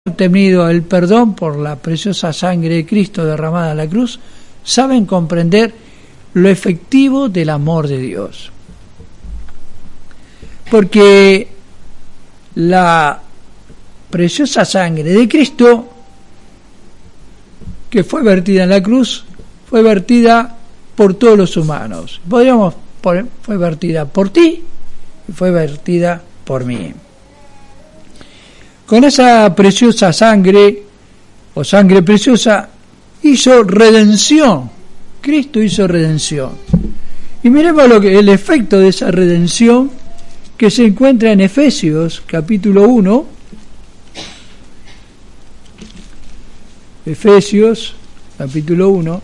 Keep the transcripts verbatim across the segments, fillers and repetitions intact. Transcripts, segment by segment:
obtenido el perdón por la preciosa sangre de Cristo derramada en la cruz, saben comprender lo efectivo del amor de Dios. Porque la preciosa sangre de Cristo, que fue vertida en la cruz, fue vertida por todos los humanos. Podríamos poner, fue vertida por ti y fue vertida por mí. Con esa preciosa sangre, o sangre preciosa, hizo redención. Cristo hizo redención. Y miremos lo que, el efecto de esa redención que se encuentra en Efesios, capítulo uno. Efesios, capítulo uno.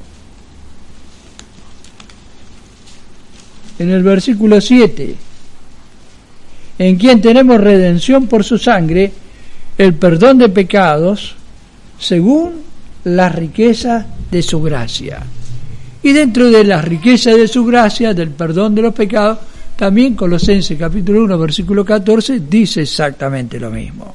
En el versículo siete. En quien tenemos redención por su sangre, el perdón de pecados, según las riquezas de su gracia. Y dentro de las riquezas de su gracia, del perdón de los pecados, también Colosenses capítulo uno, versículo catorce, dice exactamente lo mismo.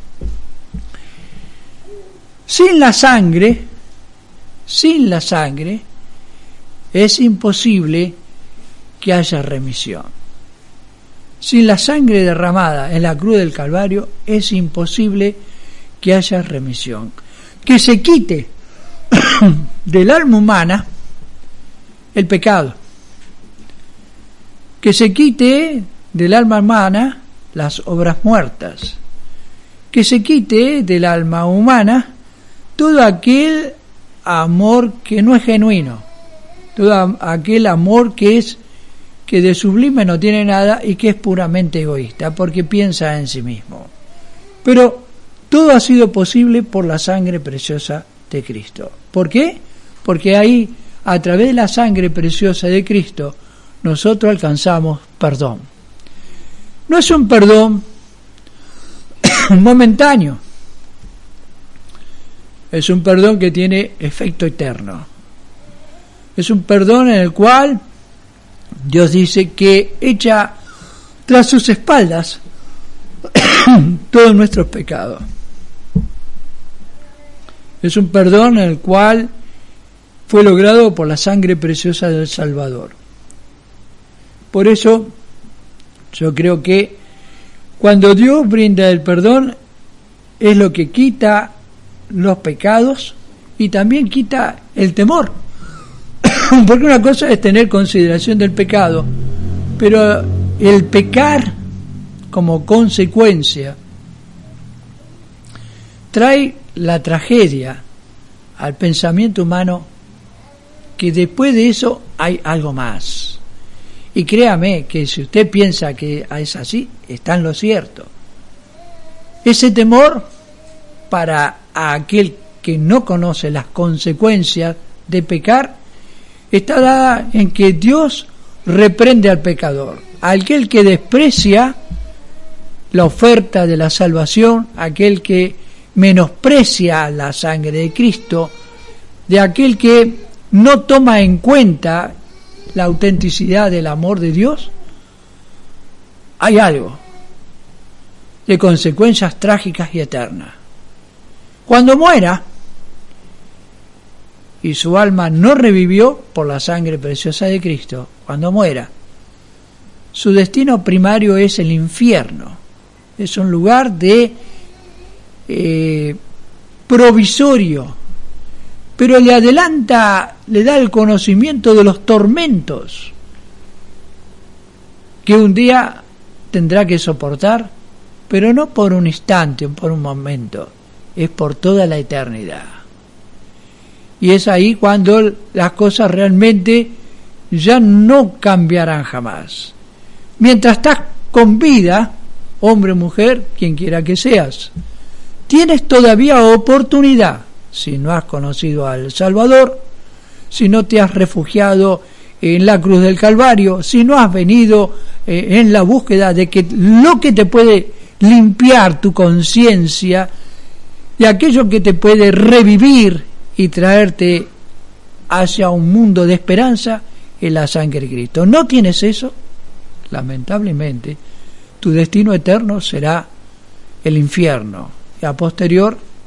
Sin la sangre, sin la sangre, es imposible que haya remisión. Sin la sangre derramada en la cruz del Calvario es imposible que haya remisión. Que se quite del alma humana el pecado. Que se quite del alma humana las obras muertas. Que se quite del alma humana todo aquel amor que no es genuino. Todo aquel amor que es que de sublime no tiene nada y que es puramente egoísta, porque piensa en sí mismo. Pero todo ha sido posible por la sangre preciosa de Cristo. ¿Por qué? Porque ahí, a través de la sangre preciosa de Cristo, nosotros alcanzamos perdón. No es un perdón momentáneo, es un perdón que tiene efecto eterno. Es un perdón en el cual Dios dice que echa tras sus espaldas todos nuestros pecados. Es un perdón en el cual fue logrado por la sangre preciosa del Salvador. Por eso, yo creo que cuando Dios brinda el perdón, es lo que quita los pecados y también quita el temor. Porque una cosa es tener consideración del pecado, pero el pecar como consecuencia trae la tragedia al pensamiento humano, que después de eso hay algo más. Y créame que si usted piensa que es así, está en lo cierto. Ese temor para aquel que no conoce las consecuencias de pecar está dada en que Dios reprende al pecador, aquel que desprecia la oferta de la salvación, aquel que menosprecia la sangre de Cristo, de aquel que no toma en cuenta la autenticidad del amor de Dios. Hay algo de consecuencias trágicas y eternas. Cuando muera y su alma no revivió por la sangre preciosa de Cristo, cuando muera, su destino primario es el infierno. Es un lugar de eh, provisorio, pero le adelanta, le da el conocimiento de los tormentos que un día tendrá que soportar, pero no por un instante, por un momento, es por toda la eternidad. Y es ahí cuando las cosas realmente ya no cambiarán jamás. Mientras estás con vida, hombre o mujer, quien quiera que seas, tienes todavía oportunidad. Si no has conocido al Salvador, si no te has refugiado en la cruz del Calvario, si no has venido eh, en la búsqueda de que lo que te puede limpiar tu conciencia, de aquello que te puede revivir y traerte hacia un mundo de esperanza, es la sangre de Cristo. ¿No tienes eso? Lamentablemente, tu destino eterno será el infierno, y a posterior